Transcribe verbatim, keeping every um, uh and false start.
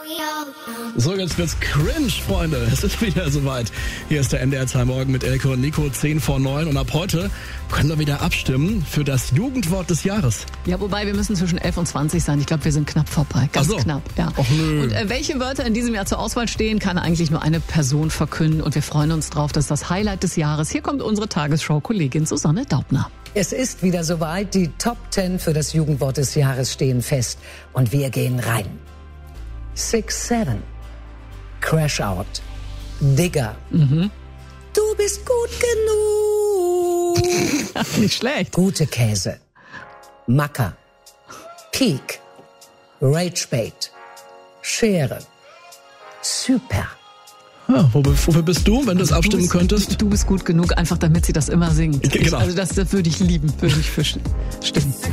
So, jetzt wird's cringe, Freunde. Es ist wieder soweit. Hier ist der N D R zwei Morgen mit Elke und Nico, zehn vor neun. Und ab heute können wir wieder abstimmen für das Jugendwort des Jahres. Ja, wobei wir müssen zwischen elf und zwanzig sein. Ich glaube, wir sind knapp vorbei. Ganz Ach so. knapp, ja. Och, nö. Und äh, welche Wörter in diesem Jahr zur Auswahl stehen, kann eigentlich nur eine Person verkünden. Und wir freuen uns drauf. Das ist das Highlight des Jahres. Hier kommt unsere Tagesschau-Kollegin Susanne Daubner. Es ist wieder soweit. Die Top Ten für das Jugendwort des Jahres stehen fest. Und wir gehen rein. Six Seven. Crash Out. Digger. Mhm. Du bist gut genug. Nicht schlecht. Gute Käse. Macker. Peak. Ragebait. Schere. Super. Ja, wofür, wofür bist du, wenn du es abstimmen bist, könntest? Du bist gut genug, einfach damit sie das immer singt. Genau. Ich, also das, das würde ich lieben, würde ich für stimmen.